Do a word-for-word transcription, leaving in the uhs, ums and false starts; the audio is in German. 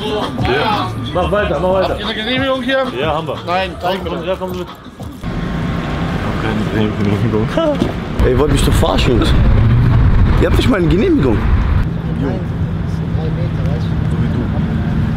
Ja. Mach weiter, mach weiter. Habt ihr eine Genehmigung hier? Ja, haben wir. Nein, zeig mir. Ja, komm mit. Keine Genehmigung. Ey, ihr wollt mich doch verarschen, Jungs. Ihr habt nicht mal eine Genehmigung. Nein, drei Meter, weißt du?